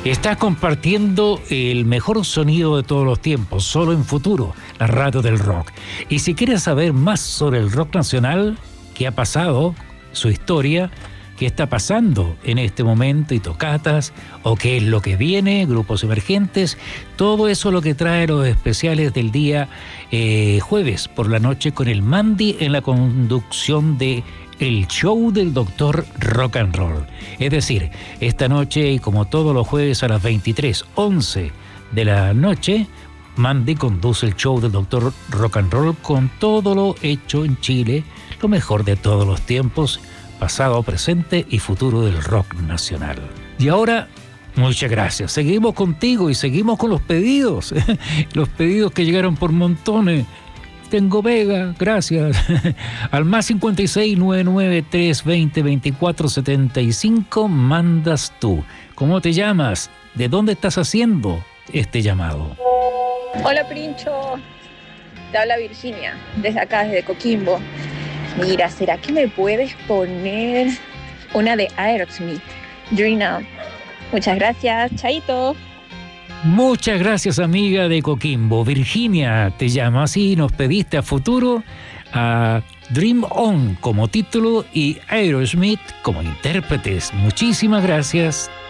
Estás compartiendo el mejor sonido de todos los tiempos, solo en Futuro, la radio del rock. Y si quieres saber más sobre el rock nacional, qué ha pasado, su historia, qué está pasando en este momento y tocatas, o qué es lo que viene, grupos emergentes, todo eso es lo que trae los especiales del día jueves por la noche con el Mandy en la conducción de El Show del Doctor Rock and Roll. Es decir, esta noche y como todos los jueves a las 23:11 de la noche, Mandy conduce el Show del Doctor Rock and Roll con todo lo hecho en Chile, lo mejor de todos los tiempos, pasado, presente y futuro del rock nacional. Y ahora, muchas gracias. Seguimos contigo y seguimos con los pedidos. Los pedidos que llegaron por montones. Tengo Vega, gracias. Al más 56 99 320 24 75 mandas tú. ¿Cómo te llamas? ¿De dónde estás haciendo este llamado? Hola Princho, te habla Virginia, desde acá, desde Coquimbo. Mira, ¿será que me puedes poner una de Aerosmith, Dream On? Muchas gracias, chaito. Muchas gracias, amiga de Coquimbo. Virginia te llama así, nos pediste a futuro a Dream On como título y Aerosmith como intérpretes. Muchísimas gracias.